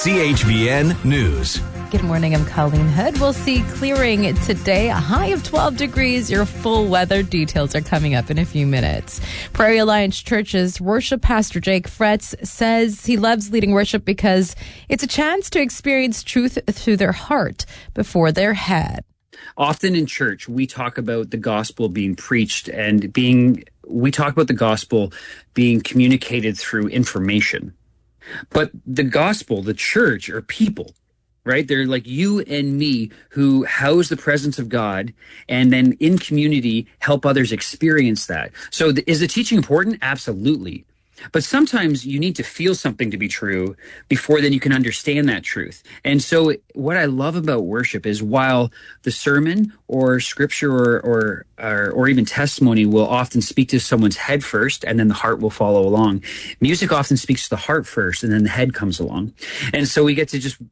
CHVN News. Good morning, I'm Colleen Hood. We'll see clearing today, a high of 12 degrees. Your full weather details are coming up in a few minutes. Prairie Alliance Church's worship pastor Jake Fretz says he loves leading worship because it's a chance to experience truth through their heart before their head. Often in church, we talk about the gospel being preached and we talk about the gospel being communicated through information. But the gospel, the church, are people. Right? They're like you and me who house the presence of God and then in community help others experience that. So is the teaching important? Absolutely. But sometimes you need to feel something to be true before then you can understand that truth. And so what I love about worship is while the sermon or scripture or even testimony will often speak to someone's head first and then the heart will follow along, music often speaks to the heart first and then the head comes along. And so we get to just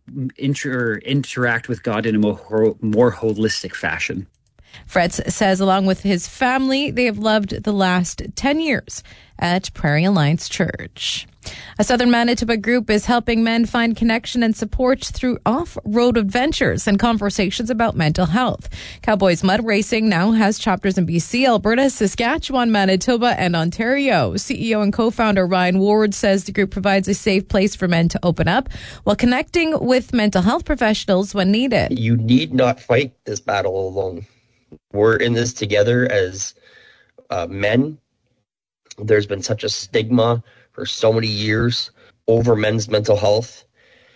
interact with God in a more holistic fashion. Fretz says along with his family, they have loved the last 10 years at Prairie Alliance Church. A Southern Manitoba group is helping men find connection and support through off-road adventures and conversations about mental health. Cowboys Mud Racing now has chapters in BC, Alberta, Saskatchewan, Manitoba, and Ontario. CEO and co-founder Ryan Ward says the group provides a safe place for men to open up while connecting with mental health professionals when needed. You need not fight this battle alone. We're in this together as men. There's been such a stigma for so many years over men's mental health,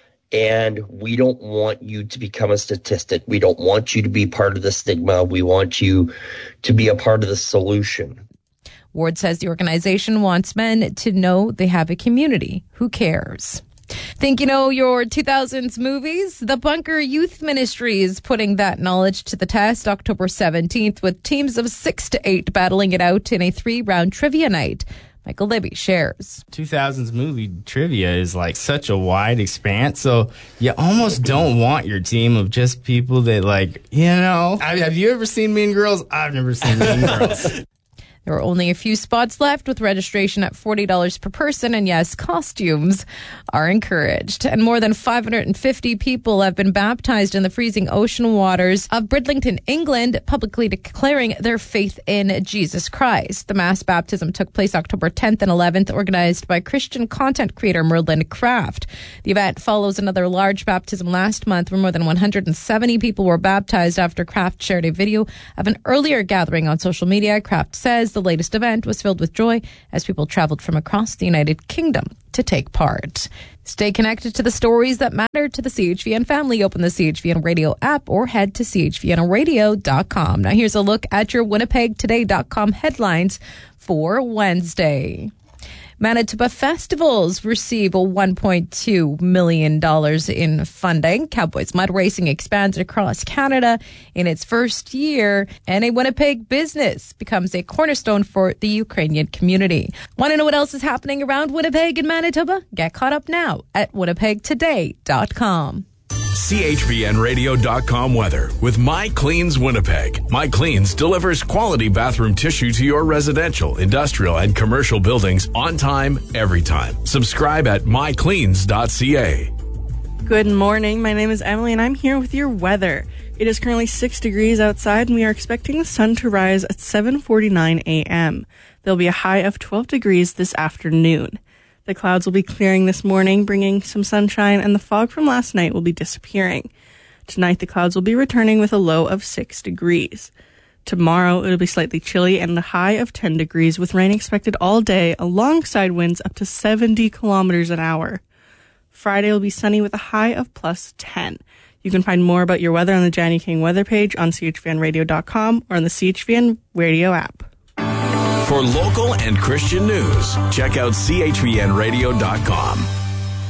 and we don't want you to become a statistic. We don't want you to be part of the stigma. We want you to be a part of the solution. Ward says the organization wants men to know they have a community who cares. Think you know your 2000s movies? The Bunker Youth Ministry is putting that knowledge to the test October 17th with teams of 6 to 8 battling it out in a 3-round trivia night. Michael Libby shares. 2000s movie trivia is like such a wide expanse, so you almost don't want your team of just people that have you ever seen Mean Girls? I've never seen Mean Girls. There are only a few spots left with registration at $40 per person, and yes, costumes are encouraged. And more than 550 people have been baptized in the freezing ocean waters of Bridlington, England, publicly declaring their faith in Jesus Christ. The mass baptism took place October 10th and 11th, organized by Christian content creator Merlin Craft. The event follows another large baptism last month where more than 170 people were baptized after Craft shared a video of an earlier gathering on social media. Craft says the latest event was filled with joy as people traveled from across the United Kingdom to take part. Stay connected to the stories that matter to the CHVN family. Open the CHVN Radio app or head to chvnradio.com. Now here's a look at your winnipegtoday.com headlines for Wednesday. Manitoba Festivals receive $1.2 million in funding. Cowboys Mud Racing expands across Canada in its first year, and a Winnipeg business becomes a cornerstone for the Ukrainian community. Want to know what else is happening around Winnipeg and Manitoba? Get caught up now at winnipegtoday.com. CHVNradio.com weather with My Cleans Winnipeg. My Cleans delivers quality bathroom tissue to your residential, industrial, and commercial buildings on time, every time. Subscribe at mycleans.ca. Good morning. My name is Emily, and I'm here with your weather. It is currently 6 degrees outside, and we are expecting the sun to rise at 7:49 a.m. There'll be a high of 12 degrees this afternoon. The clouds will be clearing this morning, bringing some sunshine, and the fog from last night will be disappearing. Tonight, the clouds will be returning with a low of 6 degrees. Tomorrow, it'll be slightly chilly and a high of 10 degrees, with rain expected all day, alongside winds up to 70 kilometers an hour. Friday will be sunny with a high of plus 10. You can find more about your weather on the Janie King weather page on chvnradio.com or on the CHVN Radio app. For local and Christian news, check out chvnradio.com.